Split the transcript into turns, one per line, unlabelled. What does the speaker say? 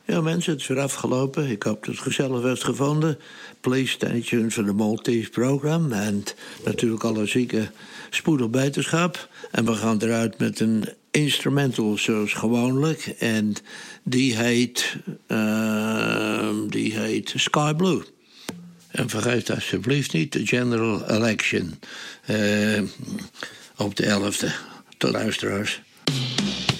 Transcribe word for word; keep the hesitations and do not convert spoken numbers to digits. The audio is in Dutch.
Ja, mensen, het is weer afgelopen. Ik hoop dat het gezellig werd gevonden. Please stay tuned for the Maltese program. En natuurlijk alle zieken spoedig beterschap. En we gaan eruit met een instrumental zoals gewoonlijk. En die heet, uh, die heet Sky Blue. En vergeet alsjeblieft niet de general election uh, op de elfde. Tot luisteraars.